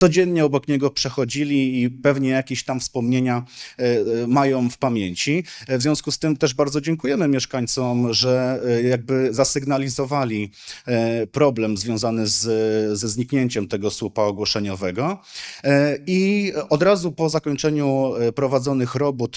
codziennie obok niego przechodzili i pewnie jakieś tam wspomnienia mają w pamięci. W związku z tym też bardzo dziękujemy mieszkańcom, że jakby zasygnalizowali problem związany ze zniknięciem tego słupa ogłoszeniowego i od razu po zakończeniu prowadzonych robót